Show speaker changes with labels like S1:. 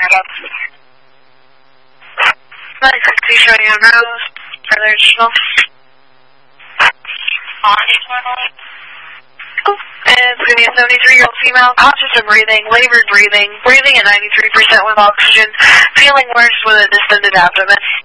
S1: 960 showing you Rose, further additional. It's going to be a 73-year-old female, conscious of breathing, labored breathing, breathing at 93% with oxygen, feeling worse with a distended abdomen.